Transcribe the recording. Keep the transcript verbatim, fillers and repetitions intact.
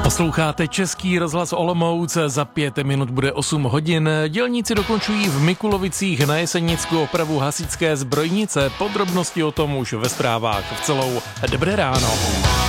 Posloucháte Český rozhlas Olomouc, za pět minut bude osm hodin. Dělníci dokončují v Mikulovicích na Jesenicku opravu hasičské zbrojnice. Podrobnosti o tom už ve zprávách v celou. Dobré ráno.